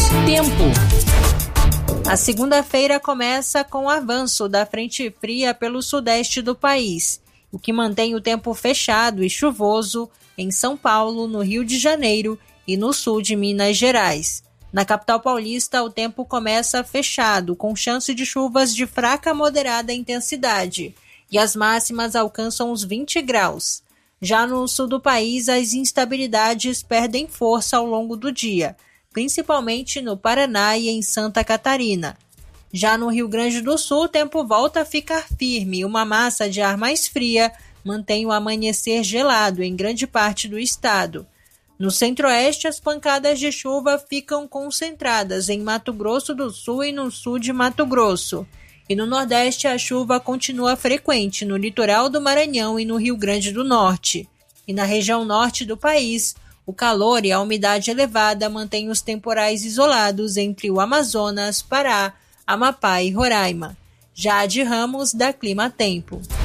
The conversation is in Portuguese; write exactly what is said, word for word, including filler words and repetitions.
Tempo. A segunda-feira começa com o avanço da frente fria pelo sudeste do país, o que mantém o tempo fechado e chuvoso em São Paulo, no Rio de Janeiro e no sul de Minas Gerais. Na capital paulista, o tempo começa fechado, com chance de chuvas de fraca a moderada intensidade, e as máximas alcançam os vinte graus. Já no sul do país, as instabilidades perdem força ao longo do dia, principalmente no Paraná e em Santa Catarina. Já no Rio Grande do Sul, o tempo volta a ficar firme e uma massa de ar mais fria mantém o amanhecer gelado em grande parte do estado. No centro-oeste, as pancadas de chuva ficam concentradas em Mato Grosso do Sul e no sul de Mato Grosso. E no nordeste, a chuva continua frequente no litoral do Maranhão e no Rio Grande do Norte. E na região norte do país, o calor e a umidade elevada mantêm os temporais isolados entre o Amazonas, Pará, Amapá e Roraima. Já de Ramos, da Clima Tempo.